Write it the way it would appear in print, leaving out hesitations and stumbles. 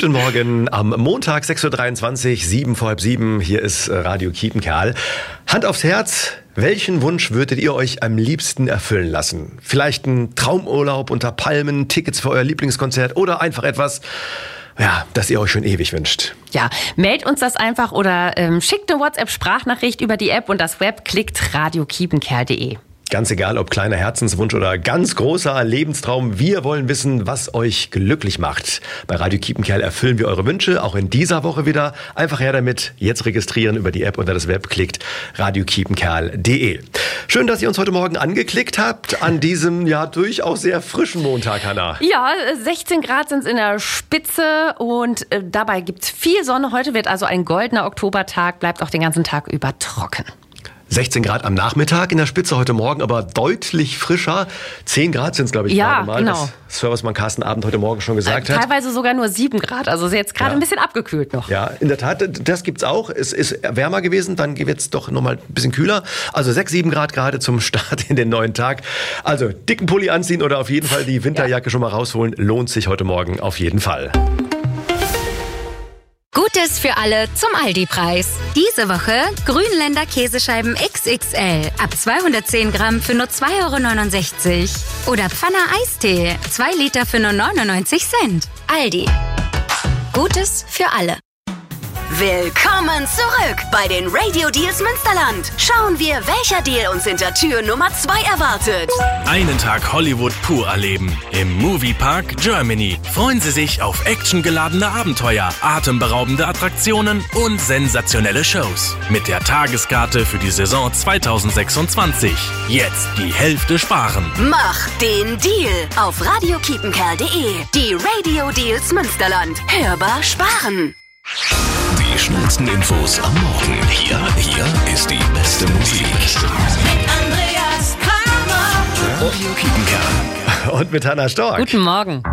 Guten Morgen am Montag, 6.23 Uhr, 7 vor halb 7. Hier ist Radio Kiepenkerl. Hand aufs Herz, welchen Wunsch würdet ihr euch am liebsten erfüllen lassen? Vielleicht ein Traumurlaub unter Palmen, Tickets für euer Lieblingskonzert oder einfach etwas, ja, das ihr euch schon ewig wünscht. Ja, meldet uns das einfach oder schickt eine WhatsApp-Sprachnachricht über die App und das Web, klickt radiokiepenkerl.de. Ganz egal, ob kleiner Herzenswunsch oder ganz großer Lebenstraum, wir wollen wissen, was euch glücklich macht. Bei Radio Kiepenkerl erfüllen wir eure Wünsche, auch in dieser Woche wieder. Einfach her damit, jetzt registrieren über die App oder das Web, klickt radiokiepenkerl.de. Schön, dass ihr uns heute Morgen angeklickt habt, an diesem ja durchaus sehr frischen Montag, Hanna. Ja, 16 Grad sind es in der Spitze und dabei gibt's viel Sonne. Heute wird also ein goldener Oktobertag, bleibt auch den ganzen Tag über trocken. 16 Grad am Nachmittag in der Spitze heute Morgen, aber deutlich frischer. 10 Grad sind es, glaube ich, ja, gerade mal. Genau. Das Servicemann Carsten Abend heute Morgen schon gesagt hat. Teilweise sogar nur 7 Grad, also ist jetzt gerade ein bisschen abgekühlt noch. Ja, in der Tat, das gibt's auch. Es ist wärmer gewesen, dann wird es doch nochmal ein bisschen kühler. Also 6, 7 Grad gerade zum Start in den neuen Tag. Also dicken Pulli anziehen oder auf jeden Fall die Winterjacke schon mal rausholen, lohnt sich heute Morgen auf jeden Fall. Gutes für alle zum Aldi-Preis. Diese Woche Grünländer Käsescheiben XXL ab 210 Gramm für nur 2,69 €. Oder Pfanner Eistee, 2 Liter für nur 99 Cent. Aldi. Gutes für alle. Willkommen zurück bei den Radio Deals Münsterland. Schauen wir, welcher Deal uns hinter Tür Nummer 2 erwartet. Einen Tag Hollywood pur erleben. Im Moviepark Germany. Freuen Sie sich auf actiongeladene Abenteuer, atemberaubende Attraktionen und sensationelle Shows. Mit der Tageskarte für die Saison 2026. Jetzt die Hälfte sparen. Mach den Deal auf radiokiepenkerl.de. Die Radio Deals Münsterland. Hörbar sparen. Die schnellsten Infos am Morgen. Hier ist die beste Musik. Mit Andreas Kramer. Radio Kiepenkerl. Und mit Hanna Stork. Guten Morgen.